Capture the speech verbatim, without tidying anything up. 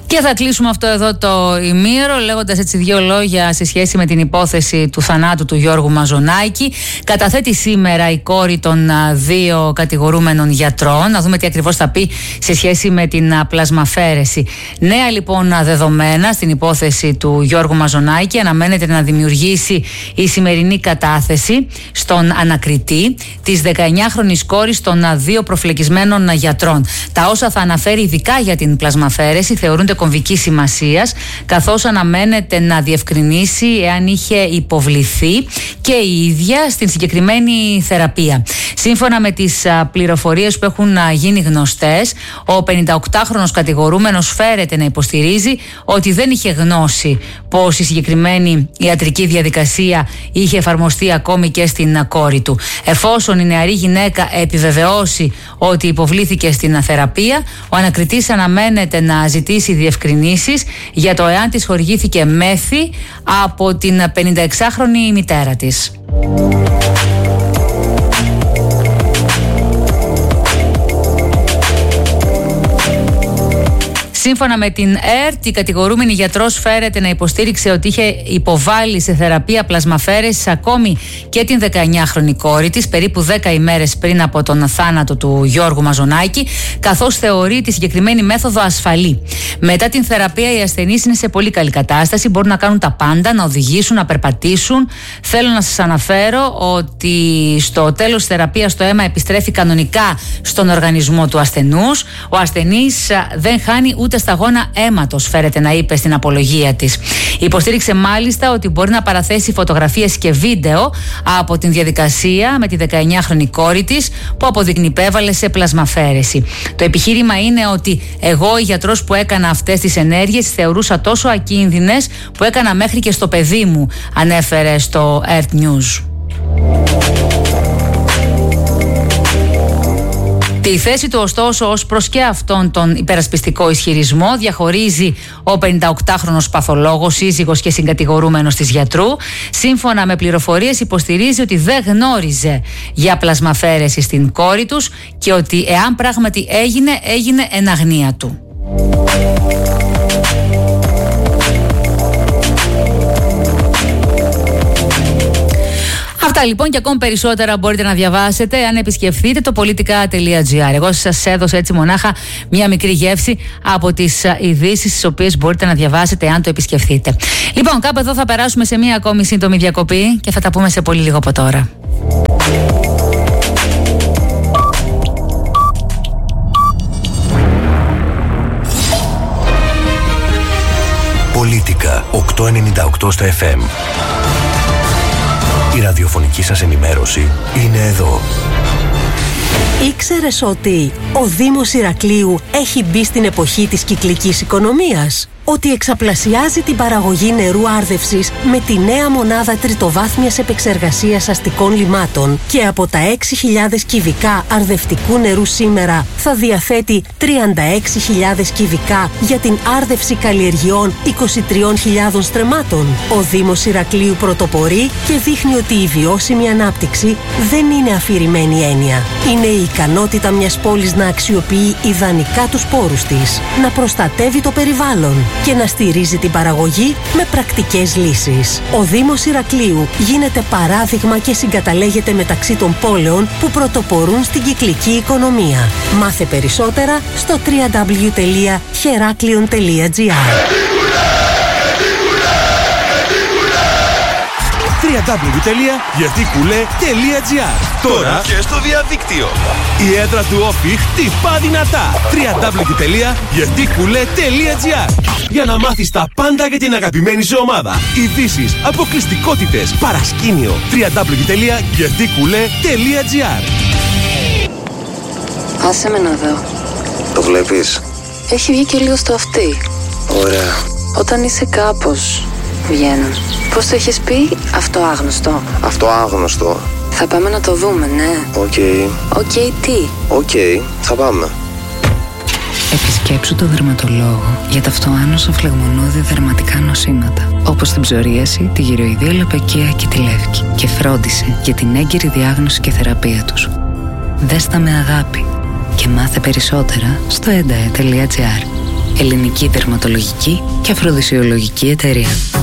Και θα κλείσουμε αυτό εδώ το ημίωρο λέγοντας έτσι δύο λόγια σε σχέση με την υπόθεση του θανάτου του Γιώργου Μαζονάκη. Καταθέτει σήμερα η κόρη των δύο κατηγορούμενων γιατρών. Να δούμε τι ακριβώς θα πει σε σχέση με την πλασμαφαίρεση. Νέα λοιπόν δεδομένα στην υπόθεση του Γιώργου Μαζονάκη αναμένεται να δημιουργήσει η σημερινή κατάθεση στον ανακριτή της δεκαεννιάχρονης κόρης των δύο προφυλακισμένων γιατρών. Τα όσα θα αναφέρει ειδικά για την πλασμαφαίρεση θεωρούνται κομβικής σημασίας, καθώς αναμένεται να διευκρινίσει εάν είχε υποβληθεί και η ίδια στην συγκεκριμένη θεραπεία. Σύμφωνα με τις πληροφορίες που έχουν γίνει γνωστές, ο πενηνταοκτάχρονος κατηγορούμενος φέρεται να υποστηρίζει ότι δεν είχε γνώση πως η συγκεκριμένη ιατρική διαδικασία είχε εφαρμοστεί ακόμη και στην κόρη του. Εφόσον η νεαρή γυναίκα επιβεβαιώσει ότι υποβλήθηκε στην θεραπεία, ο ανακριτής αναμένεται να ζητήσει διευκρινήσεις για το εάν της χορηγήθηκε μέθη από την πενηνταεξάχρονη μητέρα της. Σύμφωνα με την ΕΡΤ, η κατηγορούμενη γιατρός φέρεται να υποστήριξε ότι είχε υποβάλει σε θεραπεία πλασμαφαίρεσης ακόμη και την δεκαεννιάχρονη κόρη της, περίπου δέκα ημέρες πριν από τον θάνατο του Γιώργου Μαζονάκη, καθώς θεωρεί τη συγκεκριμένη μέθοδο ασφαλή. Μετά την θεραπεία, οι ασθενείς είναι σε πολύ καλή κατάσταση, μπορούν να κάνουν τα πάντα, να οδηγήσουν, να περπατήσουν. Θέλω να σας αναφέρω ότι στο τέλος της θεραπείας το αίμα επιστρέφει κανονικά στον οργανισμό του ασθενούς. Ο ασθενής δεν χάνει ούτε σταγόνα αίματος, φέρεται να είπε στην απολογία της. Υποστήριξε μάλιστα ότι μπορεί να παραθέσει φωτογραφίες και βίντεο από την διαδικασία με τη δεκαεννιάχρονη κόρη της που αποδεικνυπέβαλε σε πλασμαφαίρεση. Το επιχείρημα είναι ότι εγώ, η γιατρός που έκανα αυτές τις ενέργειες, τις θεωρούσα τόσο ακίνδυνες που έκανα μέχρι και στο παιδί μου, ανέφερε στο Earth News. Τη θέση του ωστόσο ως προς και αυτόν τον υπερασπιστικό ισχυρισμό διαχωρίζει ο πενηνταοκτάχρονος παθολόγος, σύζυγος και συγκατηγορούμενος της γιατρού. Σύμφωνα με πληροφορίες υποστηρίζει ότι δεν γνώριζε για πλασμαφαίρεση στην κόρη τους και ότι εάν πράγματι έγινε, έγινε εν αγνία του. Αυτά λοιπόν και ακόμη περισσότερα μπορείτε να διαβάσετε αν επισκεφθείτε το πολιτικά τελεία τζι άρ. Εγώ σας έδωσα έτσι μονάχα μια μικρή γεύση από τις ειδήσεις τις οποίες μπορείτε να διαβάσετε αν το επισκεφθείτε. Λοιπόν, κάπου εδώ θα περάσουμε σε μια ακόμη σύντομη διακοπή και θα τα πούμε σε πολύ λίγο από τώρα. Πολίτικα οκτακόσια ενενήντα οκτώ στα εφ εμ. Η ραδιοφωνική σας ενημέρωση είναι εδώ. Ήξερες ότι ο Δήμος Ηρακλείου έχει μπει στην εποχή της κυκλικής οικονομίας? Ότι εξαπλασιάζει την παραγωγή νερού άρδευσης με τη νέα μονάδα τριτοβάθμιας επεξεργασίας αστικών λιμάτων και από τα έξι χιλιάδες κυβικά αρδευτικού νερού σήμερα θα διαθέτει τριάντα έξι χιλιάδες κυβικά για την άρδευση καλλιεργειών είκοσι τρεις χιλιάδες στρεμμάτων. Ο Δήμος Ηρακλείου πρωτοπορεί και δείχνει ότι η βιώσιμη ανάπτυξη δεν είναι αφηρημένη έννοια. Είναι η ικανότητα μιας πόλης να αξιοποιεί ιδανικά τους πόρους της, να προστατεύει το περιβάλλον και να στηρίζει την παραγωγή με πρακτικές λύσεις. Ο Δήμος Ηρακλείου γίνεται παράδειγμα και συγκαταλέγεται μεταξύ των πόλεων που πρωτοπορούν στην κυκλική οικονομία. Μάθε περισσότερα στο double-u double-u double-u τελεία heraklion τελεία τζι άρ. double-u double-u double-u τελεία γιατικουλέ τελεία τζι άρ. Τώρα και στο διαδίκτυο. Η έδρα του Όφι χτυπά δυνατά. double-u double-u double-u τελεία γιατικουλέ τελεία τζι άρ. Για να μάθεις τα πάντα για την αγαπημένη σου ομάδα. Ειδήσεις, αποκλειστικότητες, παρασκήνιο. double-u double-u double-u τελεία γιατικουλέ τελεία τζι άρ. Άσε με να δω. Το βλέπεις? Έχει βγει και λίγο στο αυτί. Ωραία. Όταν είσαι κάπως, βγαίνουν. Πώς το έχεις πει? Αυτό άγνωστο. Αυτό άγνωστο. Θα πάμε να το δούμε, ναι. Οκ. Okay. Οκ, okay, τι? Οκ, okay, θα πάμε. Επισκέψου το δερματολόγο για τα αυτοάνωσα φλεγμονώδη δερματικά νοσήματα, όπως την ψωρίαση, τη γυροειδία λαπαικία και τη λεύκη, και φρόντισε για την έγκαιρη διάγνωση και θεραπεία τους. Δες τα με αγάπη και μάθε περισσότερα στο ένταε τελεία τζι άρ. Ελληνική δερματολογική και αφροδισιολογική εταιρεία.